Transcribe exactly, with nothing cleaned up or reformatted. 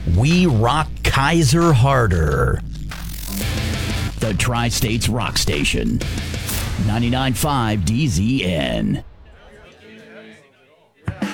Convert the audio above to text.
We rock Kaiser harder. The Tri-States Rock Station. ninety-nine point five D Z N.